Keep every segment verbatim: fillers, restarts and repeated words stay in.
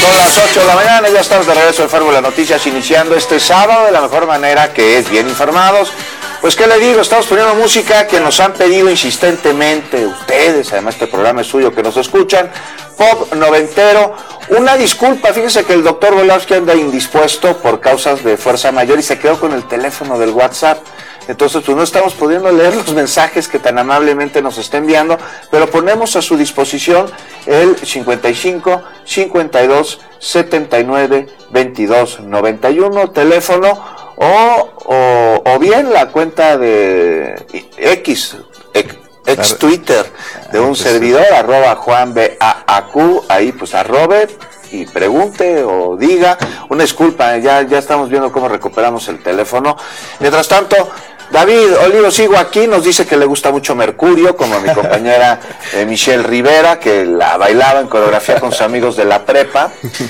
Son las ocho de la mañana, ya estamos de regreso en Fórmula Noticias, iniciando este sábado de la mejor manera, que es bien informados. Pues qué le digo, estamos poniendo música que nos han pedido insistentemente ustedes, además este programa es suyo, que nos escuchan, pop noventero. Una disculpa, fíjense que el doctor Volowski anda indispuesto por causas de fuerza mayor y se quedó con el teléfono del WhatsApp. Entonces, pues no estamos pudiendo leer los mensajes que tan amablemente nos está enviando, pero ponemos a su disposición el cincuenta y cinco, cincuenta y dos, setenta y nueve, veintidós, noventa y uno, teléfono, o, o, o bien la cuenta de X, ex, ex Twitter, de un servidor, arroba Juan B A A Q, ahí pues arrobe, y pregunte o diga. Una disculpa, ya, ya estamos viendo cómo recuperamos el teléfono. Mientras tanto, David Olivo, sigo aquí, nos dice que le gusta mucho Mercurio, como a mi compañera eh, Michelle Rivera, que la bailaba en coreografía con sus amigos de la prepa.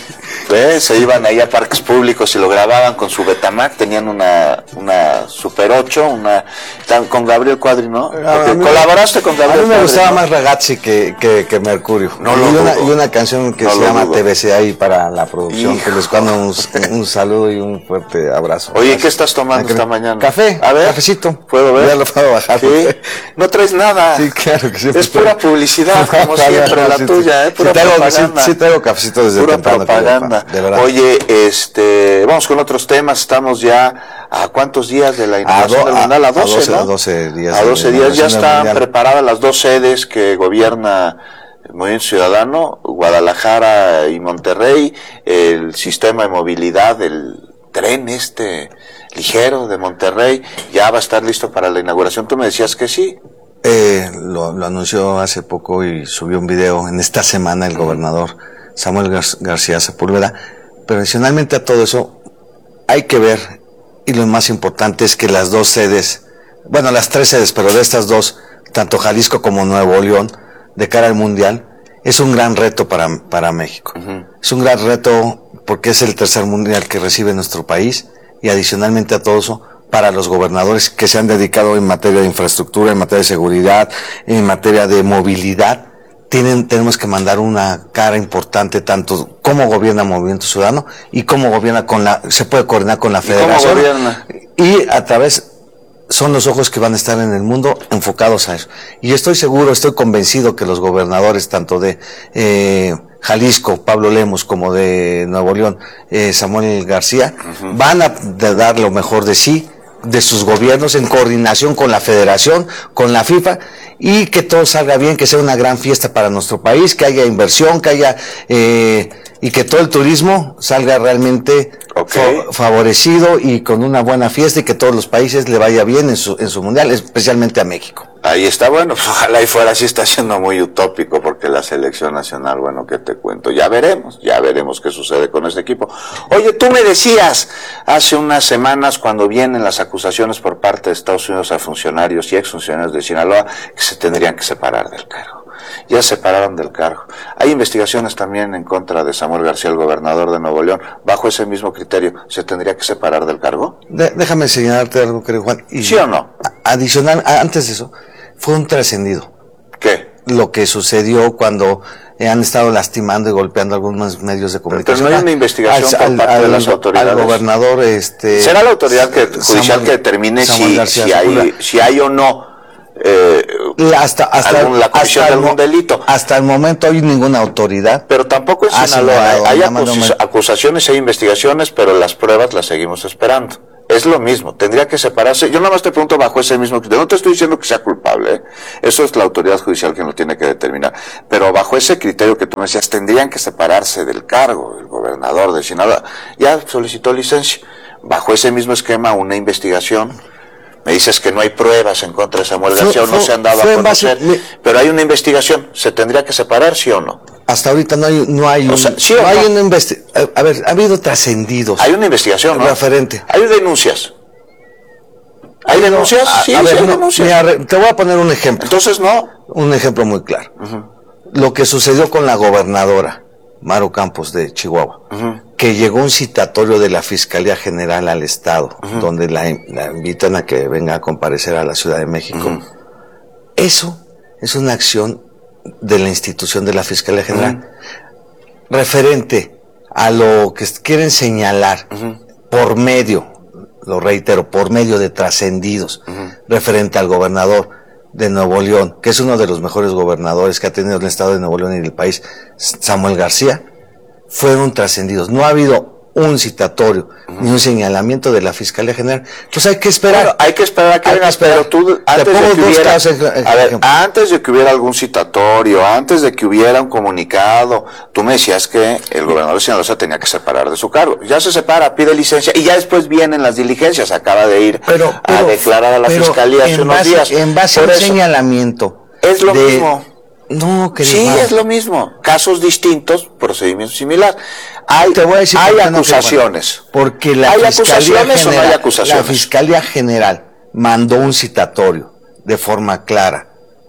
¿Ves? Se iban ahí a parques públicos y lo grababan con su Betamax, tenían una una Super ocho, una con Gabriel Cuadri, ¿no? Porque colaboraste con Gabriel Cuadri. A mí me gustaba, ¿no?, más más Ragazzi que, que, que Mercurio. No y, lo una, dudo. y una canción que no se llama dudo. T V C ahí para la producción, Hijo. que les mando un, un saludo y un fuerte abrazo. Oye, Gracias. ¿qué estás tomando esta mañana? Café, a ver, cafecito. ¿Puedo ver? Ya lo puedo bajar. ¿Sí? No traes nada. Sí, claro que sí. Es pura publicidad, como siempre, la sí, tuya, ¿eh? Pura sí, traigo, propaganda. Sí, sí traigo cafecito desde pura temprano. propaganda. De verdad. Oye, este, vamos con otros temas. Estamos ya a cuántos días de la inauguración a do, del Mundial, a doce, a doce, ¿no? A doce días. A doce días ya están mundial. preparadas las dos sedes que gobierna el Movimiento Ciudadano, Guadalajara y Monterrey, el sistema de movilidad, el tren este ligero de Monterrey, ya va a estar listo para la inauguración. Tú me decías que sí. Eh, lo, lo anunció hace poco y subió un video en esta semana el gobernador Samuel Gar- García Sepúlveda. Pero adicionalmente a todo eso, hay que ver, y lo más importante es que las dos sedes, bueno, las tres sedes, pero de estas dos, tanto Jalisco como Nuevo León, de cara al Mundial, es un gran reto para, para México. Uh-huh. Es un gran reto porque es el tercer Mundial que recibe nuestro país, y adicionalmente a todo eso, para los gobernadores que se han dedicado en materia de infraestructura, en materia de seguridad, en materia de movilidad, tienen, tenemos que mandar una cara importante, tanto cómo gobierna Movimiento Ciudadano y cómo gobierna con la, se puede coordinar con la Federación. ¿Cómo gobierna? Y a través, son los ojos que van a estar en el mundo enfocados a eso. Y estoy seguro, estoy convencido que los gobernadores, tanto de eh, Jalisco, Pablo Lemos, como de Nuevo León, eh, Samuel García, uh-huh, van a dar lo mejor de sí, de sus gobiernos, en coordinación con la Federación, con la FIFA, y que todo salga bien, que sea una gran fiesta para nuestro país, que haya inversión, que haya eh, y que todo el turismo salga realmente okay. fa- favorecido y con una buena fiesta, y que todos los países le vaya bien en su, en su mundial, especialmente a México. Ahí está, bueno, pues ojalá y fuera así. Está siendo muy utópico porque la selección nacional, bueno, ¿qué te cuento? Ya veremos, ya veremos qué sucede con este equipo. Oye, tú me decías hace unas semanas, cuando vienen las acusaciones por parte de Estados Unidos a funcionarios y exfuncionarios de Sinaloa, que se tendrían que separar del cargo. Ya se separaron del cargo. Hay investigaciones también en contra de Samuel García, el gobernador de Nuevo León. Bajo ese mismo criterio, ¿se tendría que separar del cargo? De, déjame señalarte algo, querido Juan. Y ¿sí o no? Adicional, antes de eso, fue un trascendido. ¿Qué? Lo que sucedió cuando eh, han estado lastimando y golpeando algunos medios de comunicación. Pero no hay una investigación al, por parte al, de las autoridades. Al gobernador, este... ¿será la autoridad que, judicial Samuel, que determine si, si, hay, si hay o no eh, hasta, hasta, algún, la comisión hasta de algún el, delito? Hasta el momento hay ninguna autoridad. Pero tampoco en Sinaloa. Hay, hay acus, acusaciones, hay investigaciones, pero las pruebas las seguimos esperando. Es lo mismo, tendría que separarse. Yo nada más te pregunto bajo ese mismo criterio. No te estoy diciendo que sea culpable, ¿eh? Eso es la autoridad judicial quien lo tiene que determinar. Pero bajo ese criterio que tú me decías, tendrían que separarse del cargo. El gobernador de Sinaloa ya solicitó licencia. Bajo ese mismo esquema, una investigación. Me dices que no hay pruebas en contra de Samuel García, o no se han dado a conocer, base, pero hay una investigación. ¿Se tendría que separar, sí o no? Hasta ahorita no hay, no hay, o un, sea, ¿sí no o hay no? una investigación. A ver, ha habido trascendidos. Hay una investigación, ¿no? Referente. Hay denuncias. ¿Hay no, denuncias? A, sí, a sí ver, hay no, denuncias. Mira, te voy a poner un ejemplo. Entonces, no. Un ejemplo muy claro. Uh-huh. Lo que sucedió con la gobernadora Maru Campos de Chihuahua, uh-huh, que llegó un citatorio de la Fiscalía General al Estado, uh-huh, donde la, la invitan a que venga a comparecer a la Ciudad de México. Uh-huh. Eso es una acción de la institución de la Fiscalía General, uh-huh, referente a lo que quieren señalar uh-huh. por medio, lo reitero, por medio de trascendidos, uh-huh. referente al gobernador de Nuevo León, que es uno de los mejores gobernadores que ha tenido el estado de Nuevo León y el país, Samuel García, fueron trascendidos. No ha habido un citatorio, uh-huh. ni un señalamiento de la Fiscalía General. Entonces hay que esperar. Bueno, hay que esperar a que venga, pero tú, antes de que hubiera, casos, a ver, antes de que hubiera algún citatorio, antes de que hubiera un comunicado, tú me decías que el gobernador de Sinaloa tenía que separar de su cargo. Ya se separa, pide licencia, y ya después vienen las diligencias. Acaba de ir pero, pero, a declarar a la Fiscalía hace unos base, días. En base a un señalamiento. Es lo de, mismo. No, que sí, es lo mismo. Casos distintos, procedimiento similar. Hay, Te voy a decir hay acusaciones. No, porque la ¿Hay Fiscalía acusaciones General, o no hay acusaciones? La Fiscalía General mandó un citatorio de forma clara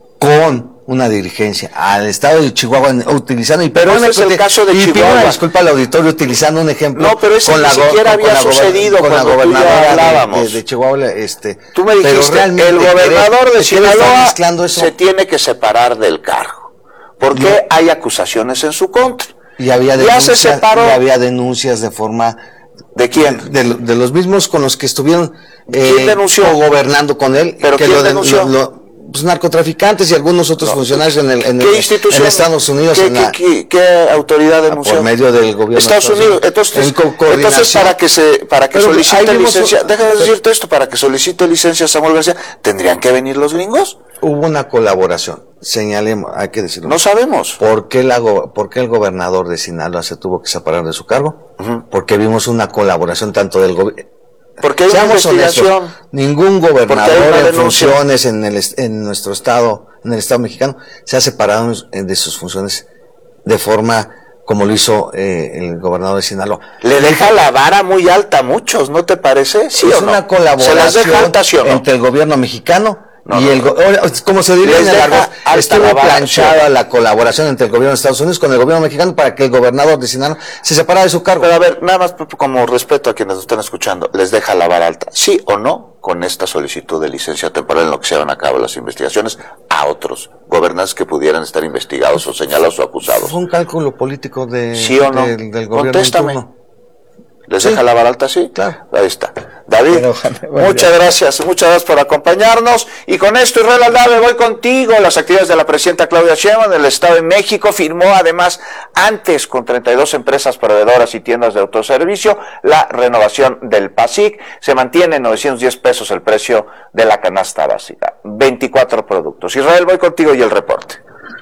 con una dirigencia al estado de Chihuahua utilizando y pero ese es el caso de y Chihuahua. Disculpa al auditorio utilizando un ejemplo. No, pero ese con ni la siquiera había con sucedido con la cuando gobernadora hablábamos de, de, de Chihuahua. Este, tú me dijiste, el gobernador de Sinaloa se tiene que separar del cargo. ¿Por qué no. hay acusaciones en su contra? Y había denuncias, ya se separó. Y había denuncias de forma... ¿De quién? De, de, de los mismos con los que estuvieron ¿Quién eh, denunció? gobernando con él. ¿Pero que quién lo de, denunció? Lo, lo, pues narcotraficantes y algunos otros no. funcionarios en, el, en, ¿Qué el, institución? en Estados Unidos. ¿Qué, en la, qué, qué, qué autoridad denunció? Por medio del gobierno Estados Unidos. Entonces, entonces para que se para que Pero solicite licencia, un, déjame decirte esto, para que solicite licencia Samuel García, ¿tendrían que venir los gringos? Hubo una colaboración, señalemos, hay que decirlo. No sabemos. ¿Por qué, la, ¿Por qué el gobernador de Sinaloa se tuvo que separar de su cargo? Uh-huh. Porque vimos una colaboración tanto del gobierno. Porque hay una investigación. Honestos, ningún gobernador en funciones en, el, en nuestro estado, en el estado mexicano, se ha separado de sus funciones de forma como lo hizo eh, el gobernador de Sinaloa. Le deja la vara muy alta a muchos, ¿no te parece? ¿Sí es o no? Una colaboración ¿Se las deja alta, ¿sí o no? entre el gobierno mexicano No, y no, el go- como se diría en el argot, estuvo planchada la colaboración entre el gobierno de Estados Unidos con el gobierno mexicano para que el gobernador de Sinaloa se separara de su cargo. Pero a ver, nada más como respeto a quienes nos están escuchando, ¿les deja la vara alta? ¿Sí o no? Con esta solicitud de licencia temporal en lo que se llevan a cabo las investigaciones a otros gobernantes que pudieran estar investigados o señalados o acusados. Fue un cálculo político de, ¿sí o no? de, del gobierno. Contéstame. ¿Les sí. deja la vara alta? Sí. Claro. Ahí está. David, bueno, bueno, muchas bien. gracias, muchas gracias por acompañarnos. Y con esto, Israel Aldave, voy contigo. Las actividades de la presidenta Claudia Sheinbaum del Estado de México firmó además antes con treinta y dos empresas proveedoras y tiendas de autoservicio la renovación del PASIC. Se mantiene en novecientos diez pesos el precio de la canasta básica. veinticuatro productos. Israel, voy contigo y el reporte.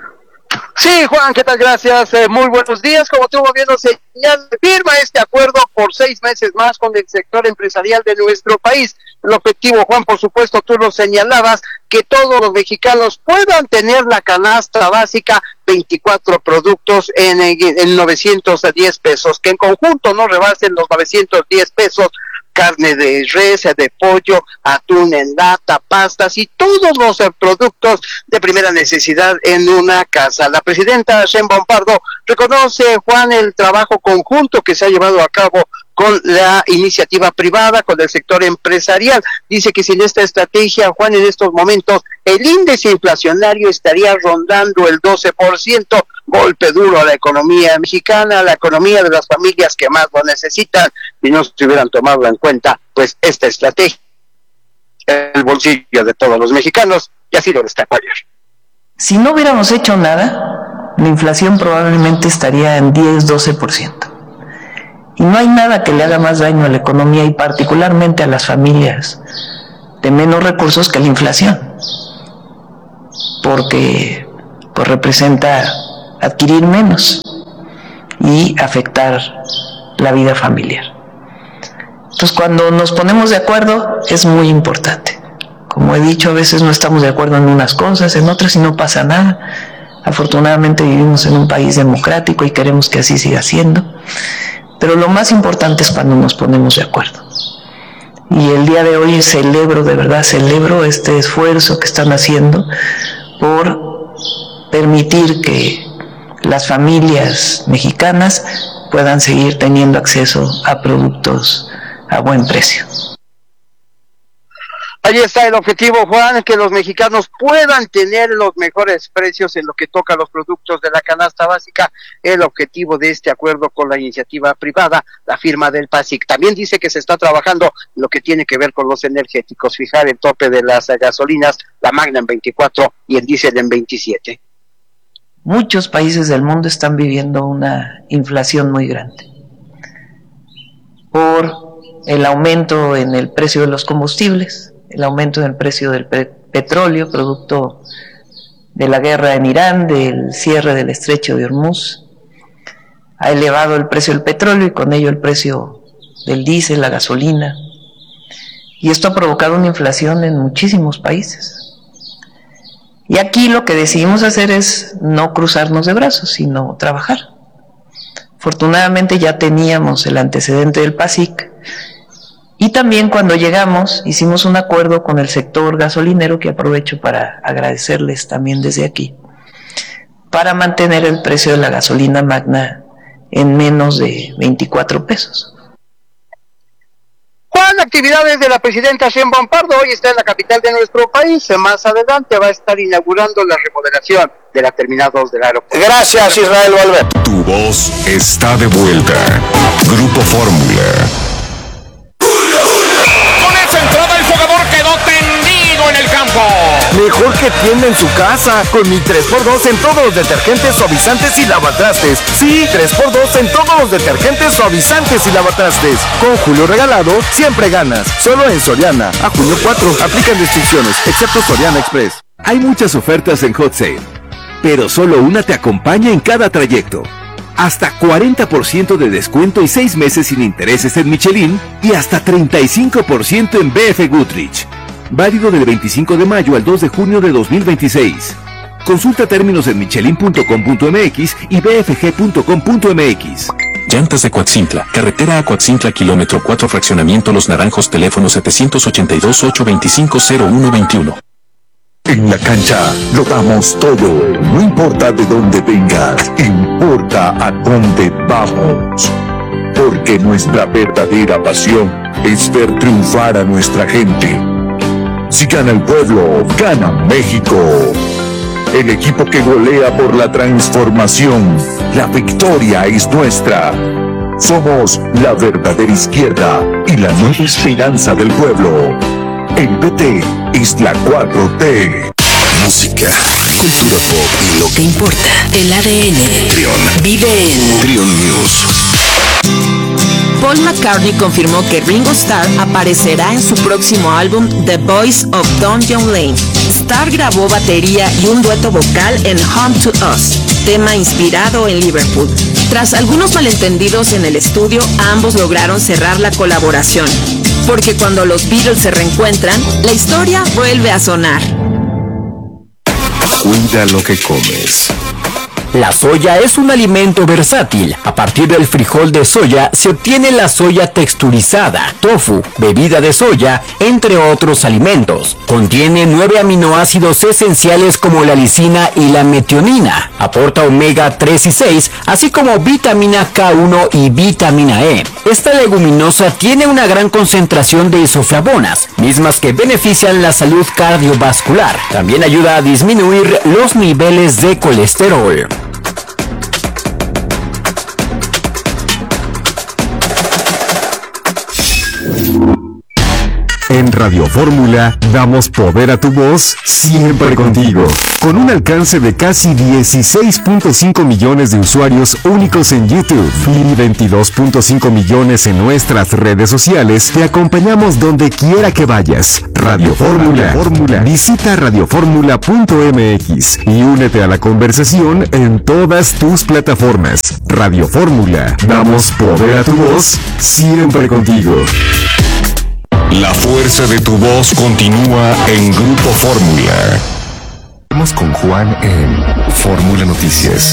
Sí, Juan, ¿qué tal? Gracias. Eh, muy buenos días. Como tú bien nos señalas, firma este acuerdo por seis meses más con el sector empresarial de nuestro país. El objetivo, Juan, por supuesto, tú lo señalabas, que todos los mexicanos puedan tener la canasta básica, veinticuatro productos en, en novecientos diez pesos, que en conjunto no rebasen los novecientos diez pesos. Carne de res, de pollo, atún en lata, pastas y todos los eh, productos de primera necesidad en una casa. La presidenta Sheinbaum Pardo reconoce, Juan, el trabajo conjunto que se ha llevado a cabo con la iniciativa privada, con el sector empresarial. Dice que sin esta estrategia, Juan, en estos momentos el índice inflacionario estaría rondando el doce por ciento, golpe duro a la economía mexicana, a la economía de las familias que más lo necesitan, y no se hubieran tomado en cuenta, pues, esta estrategia, el bolsillo de todos los mexicanos, y así lo destacó ayer. Si no hubiéramos hecho nada, la inflación probablemente estaría en diez, doce por ciento. Y no hay nada que le haga más daño a la economía y particularmente a las familias de menos recursos que la inflación, porque pues representa adquirir menos y afectar la vida familiar. Entonces, cuando nos ponemos de acuerdo es muy importante. Como he dicho, a veces no estamos de acuerdo en unas cosas, en otras y no pasa nada. Afortunadamente vivimos en un país democrático y queremos que así siga siendo. Pero lo más importante es cuando nos ponemos de acuerdo. Y el día de hoy celebro, de verdad celebro este esfuerzo que están haciendo por permitir que las familias mexicanas puedan seguir teniendo acceso a productos a buen precio. Ayer Ahí está el objetivo, Juan, que los mexicanos puedan tener los mejores precios en lo que toca a los productos de la canasta básica, el objetivo de este acuerdo con la iniciativa privada, la firma del PASIC. También dice que se está trabajando en lo que tiene que ver con los energéticos, fijar el tope de las gasolinas, la Magna en veinticuatro y el diésel en veintisiete. Muchos países del mundo están viviendo una inflación muy grande por el aumento en el precio de los combustibles, el aumento en el precio del pe- petróleo, producto de la guerra en Irán, del cierre del estrecho de Hormuz. Ha elevado el precio del petróleo y con ello el precio del diésel, la gasolina. Y esto ha provocado una inflación en muchísimos países. Y aquí lo que decidimos hacer es no cruzarnos de brazos, sino trabajar. Afortunadamente ya teníamos el antecedente del PASIC, y también cuando llegamos hicimos un acuerdo con el sector gasolinero, que aprovecho para agradecerles también desde aquí, para mantener el precio de la gasolina Magna en menos de veinticuatro pesos. Juan, actividades de la presidenta Sheinbaum Pardo. Hoy está en la capital de nuestro país. Más adelante va a estar inaugurando la remodelación de la terminal dos del aeropuerto. Gracias, Israel Valver. Tu voz está de vuelta. Grupo Fórmula. Con esa entrada el jugador quedó tendido en el campo. Mejor que tienda en su casa, con mi tres por dos en todos los detergentes, suavizantes y lavatrastes. Sí, tres por dos en todos los detergentes, suavizantes y lavatrastes. Con Julio regalado, siempre ganas. Solo en Soriana. A junio cuatro, aplican restricciones, excepto Soriana Express. Hay muchas ofertas en Hot Sale, pero solo una te acompaña en cada trayecto. Hasta cuarenta por ciento de descuento y seis meses sin intereses en Michelin y hasta treinta y cinco por ciento en B F Goodrich. Válido del veinticinco de mayo al dos de junio de dos mil veintiséis. Consulta términos en michelin punto com punto m x y b f g punto com punto m x. Llantas de Coatzintla, carretera a Coatzintla, kilómetro cuatro, fraccionamiento Los Naranjos, teléfono setecientos ochenta y dos, ochocientos veinticinco, cero uno veintiuno. En la cancha lo damos todo. No importa de dónde vengas, importa a dónde vamos. Porque nuestra verdadera pasión es ver triunfar a nuestra gente. Si gana el pueblo, gana México. El equipo que golea por la transformación. La victoria es nuestra. Somos la verdadera izquierda y la nueva esperanza del pueblo. El P T es la cuatro T. Música, cultura pop y lo que importa. El A D N. Trion. Vive en Trion News. Paul McCartney confirmó que Ringo Starr aparecerá en su próximo álbum The Voice of Dungeon Lane. Starr grabó batería y un dueto vocal en Home to Us, tema inspirado en Liverpool. Tras algunos malentendidos en el estudio, ambos lograron cerrar la colaboración, porque cuando los Beatles se reencuentran, la historia vuelve a sonar. Cuida lo que comes. La soya es un alimento versátil. A partir del frijol de soya se obtiene la soya texturizada, tofu, bebida de soya, entre otros alimentos. Contiene nueve aminoácidos esenciales como la lisina y la metionina. Aporta omega tres y seis, así como vitamina K uno y vitamina E. Esta leguminosa tiene una gran concentración de isoflavonas, mismas que benefician la salud cardiovascular. También ayuda a disminuir los niveles de colesterol. En Radio Fórmula damos poder a tu voz siempre contigo. Con un alcance de casi dieciséis punto cinco millones de usuarios únicos en YouTube y veintidós punto cinco millones en nuestras redes sociales, te acompañamos donde quiera que vayas. Radio Fórmula. Fórmula. Visita radio fórmula punto m x y únete a la conversación en todas tus plataformas. Radio Fórmula. Damos poder a tu voz siempre contigo. La fuerza de tu voz continúa en Grupo Fórmula. Estamos con Juan en Fórmula Noticias.